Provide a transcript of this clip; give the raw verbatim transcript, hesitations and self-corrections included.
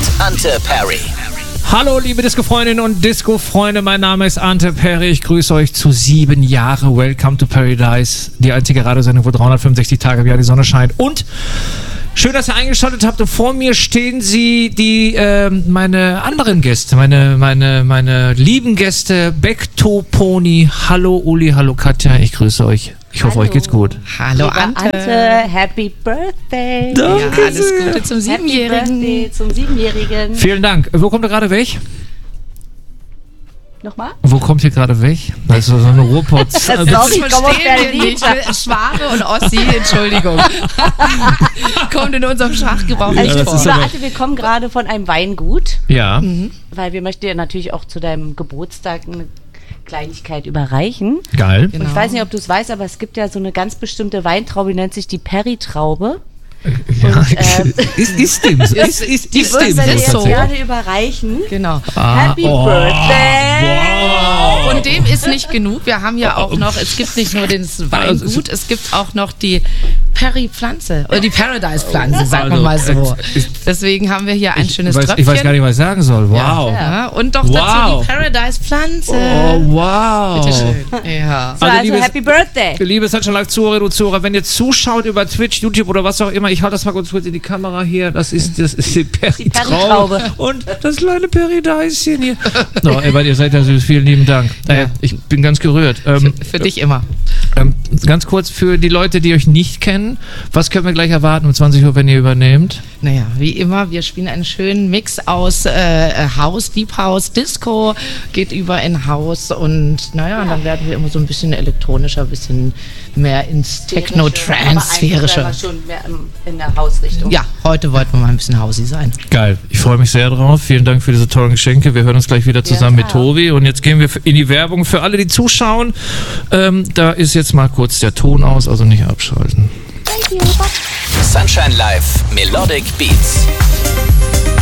Ante Perry. Hallo liebe Disco-Freundinnen und Disco-Freunde, mein Name ist Ante Perry, ich grüße euch zu sieben Jahre Welcome to Paradise, die einzige Radiosendung, wo dreihundertfünfundsechzig Tage im Jahr die Sonne scheint. Und schön, dass ihr eingeschaltet habt, und vor mir stehen sie, die äh, meine anderen Gäste, meine, meine, meine lieben Gäste, Bekto Pony. Hallo Uli, hallo Katja, ich grüße euch. Ich hoffe, Hallo. euch geht's gut. Hallo Ante. Ante, Happy Birthday. Danke Ja, alles sehr. Gute zum Happy Siebenjährigen. Birthday zum Siebenjährigen. Vielen Dank. Wo kommt ihr gerade weg? Nochmal? Wo kommt ihr gerade weg? Das ist so eine Ruhrpotz. Sorry, Das ich komme aus verstehen wir Berlin. nicht. Schware und Ossi, Entschuldigung. Kommt in unserem Sprachgebrauch Ja, nicht das vor. ist Lieber aber- Ante, wir kommen gerade von einem Weingut, Ja. weil wir möchten dir natürlich auch zu deinem Geburtstag eine Kleinigkeit überreichen. Geil. Und ich weiß nicht, ob du es weißt, aber es gibt ja so eine ganz bestimmte Weintraube, die nennt sich die Perry-Traube. Ja. Und, ähm, ist, ist dem so. Ist, ist, Die ist würden dem wir dir so jetzt so. tatsächlich. gerne überreichen. Genau. Ah, Happy oh, Birthday! wow. Und dem ist nicht genug. Wir haben ja auch noch, es gibt nicht nur das Weingut, es gibt auch noch die Perry-Pflanze oder die Paradise-Pflanze, sagen wir mal so. Also, ich- Deswegen haben wir hier ein Ich schönes weiß, Tröpfchen. ich weiß gar nicht, was ich sagen soll. Wow. Ja, und doch Wow. dazu die Paradise-Pflanze. Oh, wow. Bitte schön. Ja. So, Also, also, liebes- Happy Birthday! Liebe Sunshine Live Zuhörerinnen und Zuhörer, wenn ihr zuschaut über Twitch, YouTube oder was auch immer, ich halte das mal kurz kurz in die Kamera hier, das ist, das ist die Perry-Traube Perry-Traube. und das kleine Paradeischen hier. No, ey, ihr seid ja süß, vielen lieben Dank. Äh, ich bin ganz gerührt. Ähm, Für dich immer. ähm, ganz kurz für die Leute, die euch nicht kennen, was können wir gleich erwarten um zwanzig Uhr, wenn ihr übernehmt? Naja, wie immer, wir spielen einen schönen Mix aus äh, House, Deep House, Disco, geht über in House und naja, und dann werden wir immer so ein bisschen elektronischer, ein bisschen mehr ins Techno-Trance-sphärische. Aber schon mehr im- in der Hausrichtung. Ja, heute wollten wir mal ein bisschen Hausi sein. Geil, ich freue mich sehr drauf. Vielen Dank für diese tollen Geschenke. Wir hören uns gleich wieder zusammen mit klar. Tobi. Und jetzt gehen wir in die Werbung für alle, die zuschauen. Ähm, da ist jetzt mal kurz der Ton aus, also nicht abschalten. Sunshine Live Melodic Beats.